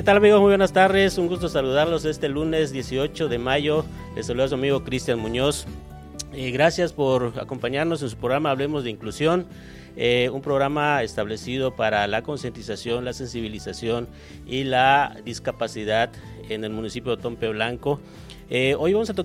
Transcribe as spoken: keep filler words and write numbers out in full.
¿Qué tal, amigos? Muy buenas tardes, un gusto saludarlos este lunes dieciocho de mayo. Les saluda a su amigo Cristian Muñoz. Eh, gracias por acompañarnos en su programa Hablemos de Inclusión, eh, un programa establecido para la concientización, la sensibilización y la discapacidad en el municipio de Otompe Blanco. Eh, hoy vamos a tocar